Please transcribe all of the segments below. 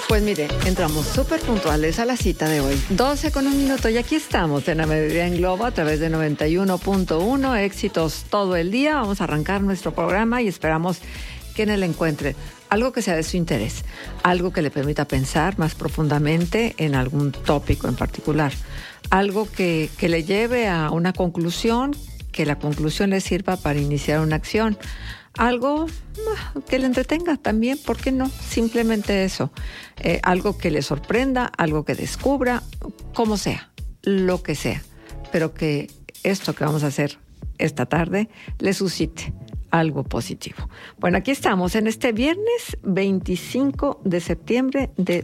Pues mire, entramos súper puntuales a la cita de hoy. 12:01 y aquí estamos en A Mediodía en Globo a través de 91.1. Éxitos todo el día. Vamos a arrancar nuestro programa y esperamos que en él encuentre algo que sea de su interés, algo que le permita pensar más profundamente en algún tópico en particular, algo que le lleve a una conclusión, que la conclusión le sirva para iniciar una acción, algo que le entretenga también, ¿por qué no? Simplemente eso, algo que le sorprenda, algo que descubra, como sea, lo que sea, pero que esto que vamos a hacer esta tarde le suscite algo positivo. Bueno, aquí estamos en este viernes 25 de septiembre de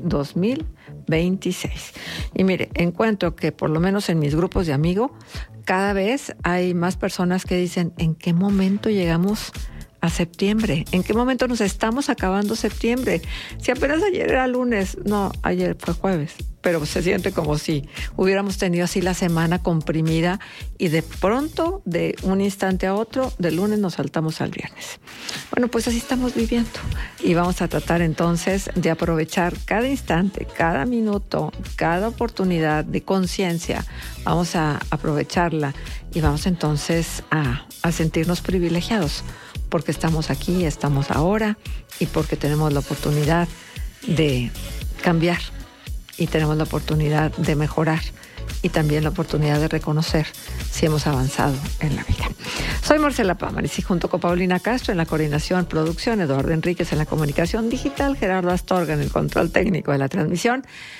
2026. Y mire, encuentro que por lo menos en mis grupos de amigos, cada vez hay más personas que dicen, ¿en qué momento llegamos a septiembre? ¿En qué momento nos estamos acabando septiembre? Si apenas ayer era lunes, no, ayer fue jueves, pero se siente como si hubiéramos tenido así la semana comprimida y de pronto, de un instante a otro, del lunes nos saltamos al viernes. Bueno, pues así estamos viviendo y vamos a tratar entonces de aprovechar cada instante, cada minuto, cada oportunidad de conciencia. Vamos a aprovecharla y vamos entonces a sentirnos privilegiados porque estamos aquí, estamos ahora y porque tenemos la oportunidad de cambiar y tenemos la oportunidad de mejorar y también la oportunidad de reconocer si hemos avanzado en la vida. Soy Marcela Pámaris y junto con Paulina Castro en la coordinación, producción, Eduardo Enríquez en la comunicación digital, Gerardo Astorga en el control técnico de la transmisión,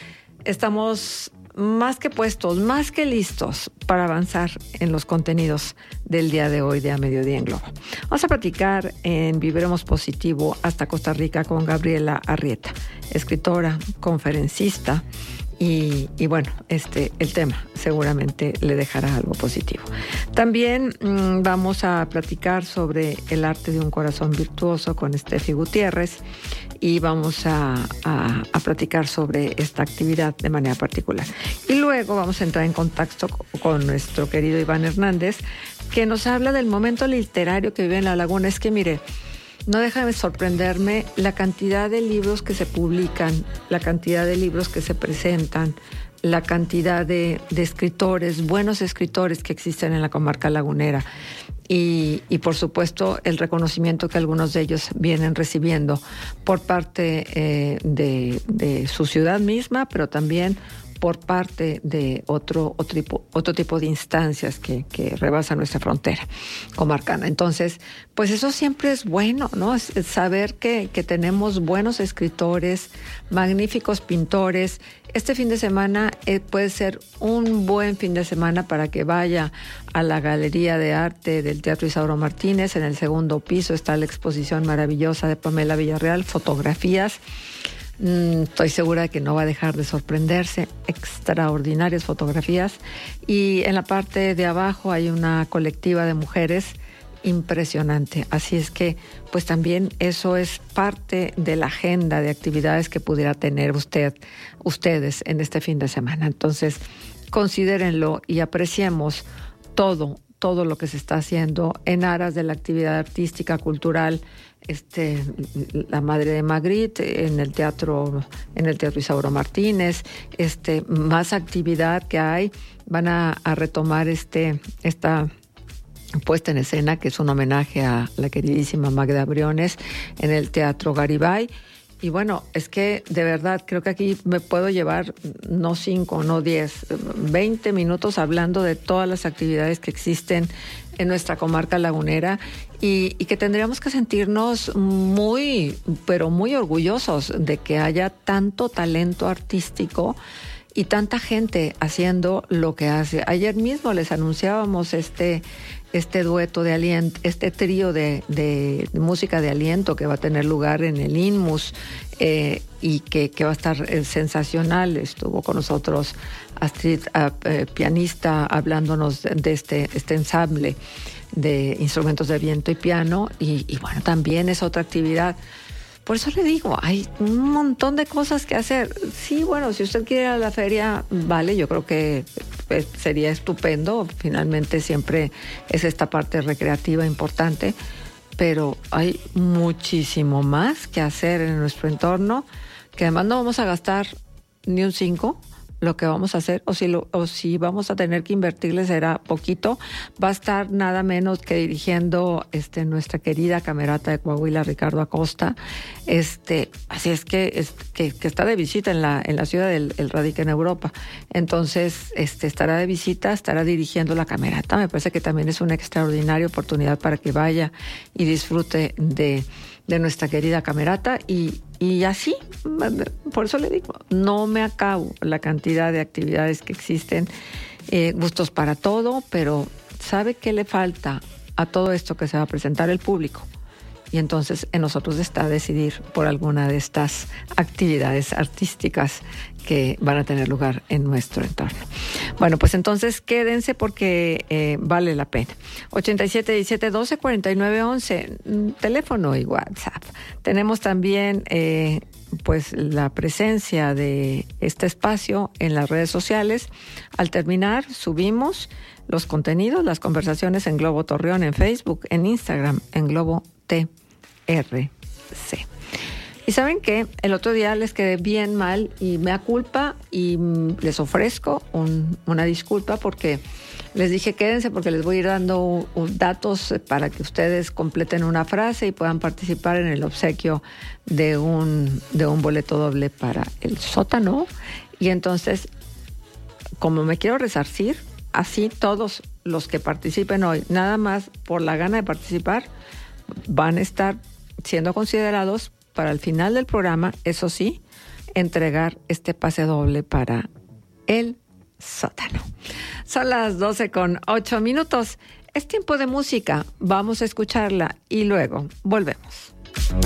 estamos más que puestos, más que listos para avanzar en los contenidos del día de hoy de A Mediodía en Globo. Vamos a platicar en Viviremos Positivo hasta Costa Rica con Gabriela Arrieta, escritora, conferencista y bueno, el tema seguramente le dejará algo positivo. También vamos a platicar sobre el arte de un corazón virtuoso con Steffi Gutiérrez y vamos a platicar sobre esta actividad de manera particular. Y luego vamos a entrar en contacto con nuestro querido Iván Hernández, que nos habla del momento literario que vive en La Laguna. Es que mire, no deja de sorprenderme la cantidad de libros que se publican, la cantidad de libros que se presentan, la cantidad de escritores, buenos escritores que existen en la comarca lagunera. Y por supuesto el reconocimiento que algunos de ellos vienen recibiendo por parte de su ciudad misma, pero también por parte de otro tipo de instancias que rebasan nuestra frontera comarcana. Entonces, pues eso siempre es bueno, ¿no? Es saber que tenemos buenos escritores, magníficos pintores. Este fin de semana puede ser un buen fin de semana para que vaya a la Galería de Arte del Teatro Isauro Martínez. En el segundo piso está la exposición maravillosa de Pamela Villarreal, fotografías. Estoy segura de que no va a dejar de sorprenderse, extraordinarias fotografías. Y en la parte de abajo hay una colectiva de mujeres impresionante. Así es que, pues también eso es parte de la agenda de actividades que pudiera tener ustedes en este fin de semana. Entonces, considérenlo y apreciemos todo lo que se está haciendo en aras de la actividad artística, cultural, la Madre de Magritte en el teatro Isauro Martínez, más actividad que hay, van a retomar esta puesta en escena que es un homenaje a la queridísima Magda Briones en el Teatro Garibay. Y bueno, es que de verdad creo que aquí me puedo llevar no 5, no 10, 20 minutos hablando de todas las actividades que existen en nuestra comarca lagunera y que tendríamos que sentirnos muy, pero muy orgullosos de que haya tanto talento artístico y tanta gente haciendo lo que hace. Ayer mismo les anunciábamos este dueto de aliento, este trío de música de aliento que va a tener lugar en el Inmus y que va a estar sensacional. Estuvo con nosotros Astrid, pianista, hablándonos de este ensamble de instrumentos de viento y piano y bueno, también es otra actividad. Por eso le digo, hay un montón de cosas que hacer. Sí, bueno, si usted quiere ir a la feria, vale, yo creo que sería estupendo. Finalmente siempre es esta parte recreativa importante, pero hay muchísimo más que hacer en nuestro entorno que además no vamos a gastar ni un 5. Lo que vamos a hacer, o si vamos a tener que invertirle será poquito, va a estar nada menos que dirigiendo nuestra querida camerata de Coahuila, Ricardo Acosta. Así es que está de visita en la ciudad, él radica en Europa. Entonces, estará de visita, estará dirigiendo la camerata. Me parece que también es una extraordinaria oportunidad para que vaya y disfrute de nuestra querida camerata y así, por eso le digo, no me acabo la cantidad de actividades que existen, gustos para todo, pero ¿sabe qué le falta a todo esto que se va a presentar el público? Y entonces en nosotros está decidir por alguna de estas actividades artísticas que van a tener lugar en nuestro entorno. Bueno, pues entonces quédense porque vale la pena. 8717-124911, teléfono y WhatsApp. Tenemos también pues la presencia de este espacio en las redes sociales. Al terminar, subimos los contenidos, las conversaciones en Globo Torreón, en Facebook, en Instagram, en Globo TRC. Y ¿saben qué? El otro día les quedé bien mal y mea culpa y les ofrezco una disculpa porque les dije quédense porque les voy a ir dando datos para que ustedes completen una frase y puedan participar en el obsequio de un boleto doble para el sótano. Y entonces, como me quiero resarcir, así todos los que participen hoy, nada más por la gana de participar, van a estar siendo considerados para el final del programa, eso sí, entregar este pase doble para el sótano. Son las 12:08. Es tiempo de música, vamos a escucharla y luego volvemos.